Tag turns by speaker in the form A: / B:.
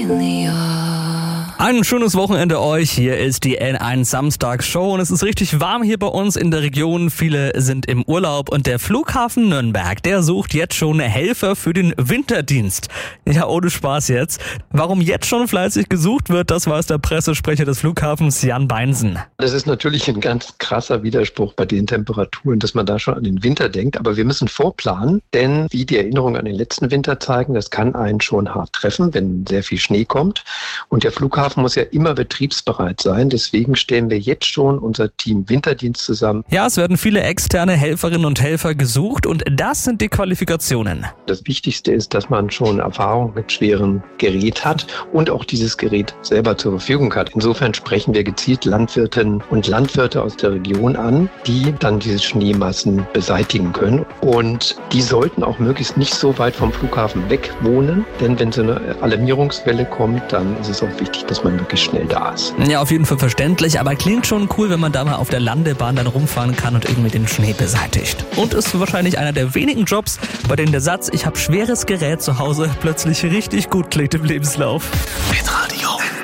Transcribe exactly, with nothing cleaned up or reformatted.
A: Ein schönes Wochenende euch. Hier ist die N eins Samstagsshow und es ist richtig warm hier bei uns in der Region. Viele sind im Urlaub und der Flughafen Nürnberg, der sucht jetzt schon Helfer für den Winterdienst. Ja, ohne Spaß jetzt. Warum jetzt schon fleißig gesucht wird, das weiß der Pressesprecher des Flughafens Jan Beinsen.
B: Das ist natürlich ein ganz krasser Widerspruch bei den Temperaturen, dass man da schon an den Winter denkt. Aber wir müssen vorplanen, denn wie die Erinnerungen an den letzten Winter zeigen, das kann einen schon hart treffen, wenn sehr viel Schnee kommt. Und der Flughafen muss ja immer betriebsbereit sein. Deswegen stellen wir jetzt schon unser Team Winterdienst zusammen.
A: Ja, es werden viele externe Helferinnen und Helfer gesucht und das sind die Qualifikationen.
B: Das Wichtigste ist, dass man schon Erfahrung mit schwerem Gerät hat und auch dieses Gerät selber zur Verfügung hat. Insofern sprechen wir gezielt Landwirtinnen und Landwirte aus der Region an, die dann diese Schneemassen beseitigen können. Und die sollten auch möglichst nicht so weit vom Flughafen weg wohnen, denn wenn so eine Alarmierungswelle kommt, dann ist es auch wichtig, dass man wirklich schnell da ist.
A: Ja, auf jeden Fall verständlich, aber klingt schon cool, wenn man da mal auf der Landebahn dann rumfahren kann und irgendwie den Schnee beseitigt. Und ist wahrscheinlich einer der wenigen Jobs, bei denen der Satz, ich habe schweres Gerät zu Hause, plötzlich richtig gut klingt im Lebenslauf.
C: Mit Radio